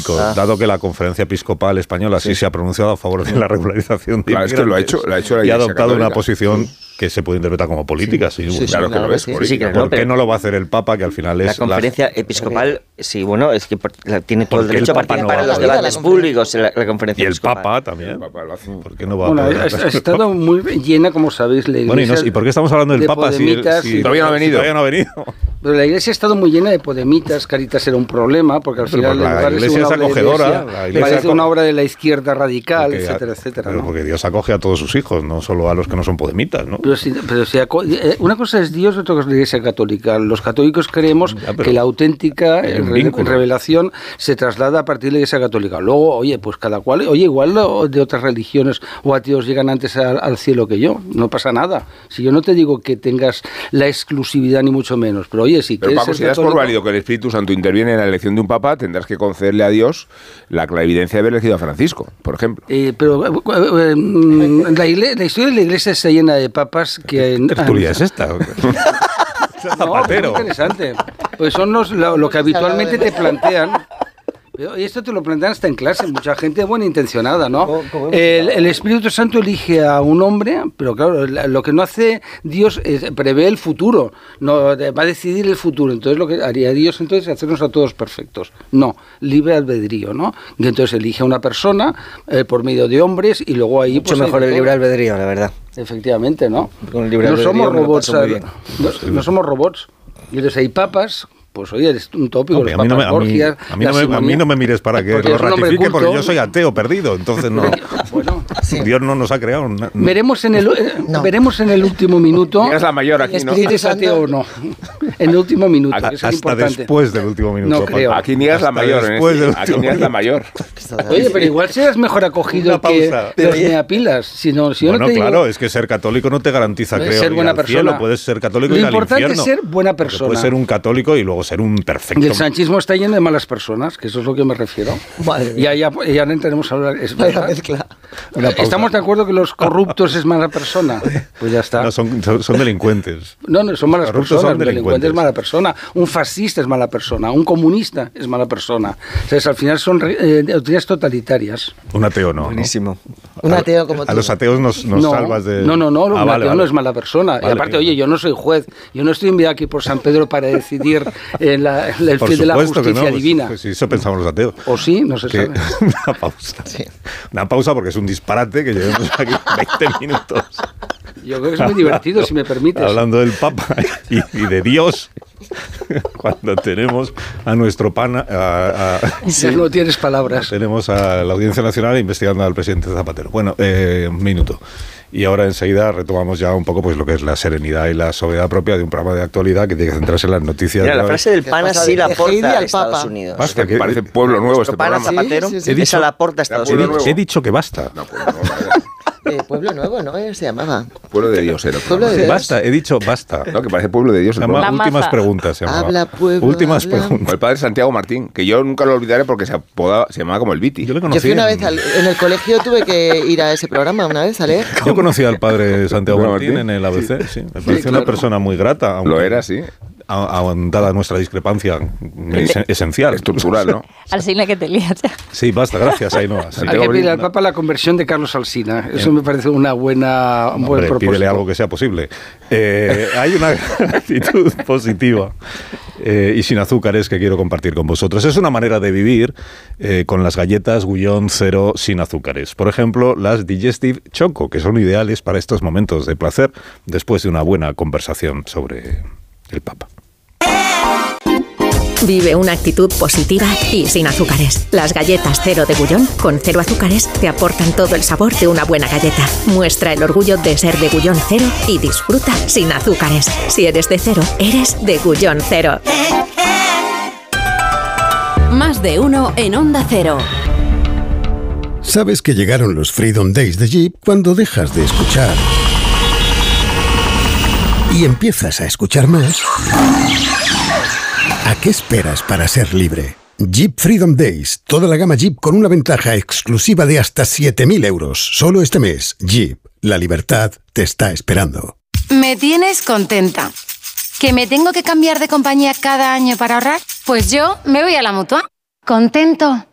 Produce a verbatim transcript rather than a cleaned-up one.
católico, ah. dado que la Conferencia Episcopal Española sí, sí se ha pronunciado a favor de la regularización de claro, inmigrantes es que lo ha hecho, lo ha hecho la y ha adoptado católica. una posición que se puede interpretar como política. Sí, sí, sí, sí claro, claro que lo es. Sí, política. sí, claro, ¿Por no, qué pero no lo va a hacer el Papa, que al final es la Conferencia la... Episcopal? Sí, bueno, es que la, tiene todo el Porque derecho el a Papa participar no en los va a debates públicos en la, la Conferencia Y el Episcopal. Papa también. El Papa lo hace. ¿Por qué no va bueno, a poder ha, ha estado muy llena, como sabéis, la Iglesia. Bueno, y, no, ¿y por qué estamos hablando del Papa si, si todavía no ha venido? Todavía no ha venido. Pero la Iglesia ha estado muy llena de podemitas. Caritas era un problema, porque al final la parece Iglesia una es acogedora. Iglesia, la iglesia parece aco- una obra de la izquierda radical, porque, etcétera, etcétera. Pero ¿no? porque Dios acoge a todos sus hijos, no solo a los que no son podemitas, ¿no? Pero si, pero si aco- una cosa es Dios, otra cosa es la Iglesia católica. Los católicos creemos ya, que la auténtica re- vínculo. revelación se traslada a partir de la Iglesia católica. Luego, oye, pues cada cual, oye, igual de otras religiones o ateos llegan antes al, al cielo que yo. No pasa nada. Si yo no te digo que tengas la exclusividad ni mucho menos, pero oye, si pero quieres Paco, ser si das católico, por válido que el Espíritu Santo interviene en la elección de un Papa, tendrás que concederle a Dios la clarividencia de haber elegido a Francisco, por ejemplo. Eh, pero eh, eh, la, igle- la historia de la Iglesia está llena de papas que... ¿Qué tertulia es esta? Zapatero. No, es interesante. Pues son los, lo, lo que habitualmente te plantean. Y esto te lo plantean hasta en clase, mucha gente buena intencionada, ¿no? El, el Espíritu Santo elige a un hombre, pero claro, lo que no hace Dios es prevé el futuro, no va a decidir el futuro. Entonces lo que haría Dios entonces es hacernos a todos perfectos. No, libre albedrío, ¿no? Y entonces elige a una persona eh, por medio de hombres y luego ahí... Mucho pues, mejor el libre albedrío, la verdad. Efectivamente, ¿no? Con el libre no albedrío somos me lo robots, paso muy bien. no, no somos robots. Y entonces hay papas... Pues oye, es un tópico. No, a, mí no me, a, mí, a, mí no me, a mí no me mires para que lo ratifique, porque yo soy ateo perdido, entonces no. Bueno, sí. Dios no nos ha creado. Na, veremos en el eh, no. veremos en el último minuto. Es la mayor aquí, ¿no? Si eres ateo o no. En el último minuto. A, que es hasta importante. después del último minuto. No creo. Aquí niegas la mayor. Después en del este, aquí niegas la mayor. Oye, pero igual serás mejor acogido que los neapilas. Si no, si bueno, no te claro, digo, es que ser católico no te garantiza creo, ser buena ir al persona. cielo. Puedes ser católico Lo y ir al infierno. importante es ser buena persona. Puedes ser un católico y luego ser un perfecto. Y el sanchismo está lleno de malas personas, que eso es lo que me refiero. Madre y ya, ya, ya no entraremos a hablar. Es verdad. Una ¿Estamos de acuerdo que los corruptos es mala persona? Pues ya está. No, son, son, son delincuentes. No, no, son malas corruptos personas. Son un delincuente delincuentes. es mala persona. Un fascista es mala persona. Un comunista es mala persona. Entonces, al final son eh, doctrinas totalitarias. Un ateo no. Buenísimo. ¿no? Un ateo como tú. A los ateos nos, nos no, salvas de... No, no, no. Ah, un vale, ateo vale. no es mala persona. Vale, y aparte, bien. oye, yo no soy juez. Yo no estoy enviado aquí por San Pedro para decidir en la, en el Por fin de la supuesto que justicia no, divina. Pues, pues, eso pensamos los ateos. O sí, no se Que- sabe. una pausa. Sí. Una pausa porque es un disparate que llevemos aquí veinte minutos Yo creo que es muy divertido, si me permites. hablando del Papa y, y de Dios cuando tenemos a nuestro pana a, a- Ya no tienes palabras. tenemos a la Audiencia Nacional investigando al presidente Zapatero. Bueno, eh, un minuto. Y ahora enseguida retomamos ya un poco pues lo que es la serenidad y la sobriedad propia de un programa de actualidad que tiene que centrarse en las noticias. Mira, la graves. frase del pana sí la de porta Heidi a al Estados Papa. Unidos. Basta, Que que- parece pueblo nuevo Nuestro este pana programa. Zapatero, Sí, sí, sí. esa la porta a Estados He, Pueblo di- Unidos. nuevo. he dicho que basta. No, pueblo nuevo, no, Eh, Pueblo Nuevo, ¿no? Se llamaba. pueblo de Dios era. el Pueblo de programa. Dios. Basta, he dicho basta. No, que parece pueblo de Dios. el Se llama programa. últimas maza. preguntas. Se llamaba. Habla, pueblo, últimas habla. preguntas. Con el padre Santiago Martín, que yo nunca lo olvidaré porque se, apodaba, se llamaba como el Viti. Yo le Yo conocí. fui una en- vez al- en el colegio, tuve que ir a ese programa una vez a leer. Yo conocí al padre Santiago Bueno, Martín Martín. en el A B C, sí. Me pareció claro. una persona muy grata. Aunque, Lo era, sí. a- a- dada nuestra discrepancia es- esencial. Estructural, ¿no? Alsina que te lías ya. Sí, basta, gracias, Ainhoa. Sí. Hay que pedirle al Papa la conversión de Carlos Alsina. Eso me parece una buena, un buen Hombre, propósito. pídele algo que sea posible. Eh, hay una actitud positiva eh, y sin azúcares que quiero compartir con vosotros. Es una manera de vivir eh, con las galletas Gullón cero sin azúcares. Por ejemplo, las Digestive Choco, que son ideales para estos momentos de placer después de una buena conversación sobre el Papa. Vive una actitud positiva y sin azúcares. Las galletas cero de Gullón, con cero azúcares, te aportan todo el sabor de una buena galleta. Muestra el orgullo de ser de Gullón cero y disfruta sin azúcares. Si eres de cero, eres de Gullón cero. Más de uno en Onda Cero. Sabes que llegaron los Freedom Days de Jeep cuando dejas de escuchar y empiezas a escuchar más. ¿A qué esperas para ser libre? Jeep Freedom Days. Toda la gama Jeep con una ventaja exclusiva de hasta siete mil euros. Solo este mes. Jeep. La libertad te está esperando. Me tienes contenta. ¿Que me tengo que cambiar de compañía cada año para ahorrar? Pues yo me voy a la Mutua. Contento